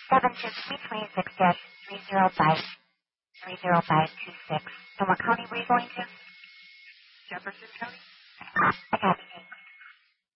72326-305-30526. And what county were you going to? Jefferson County. I got it.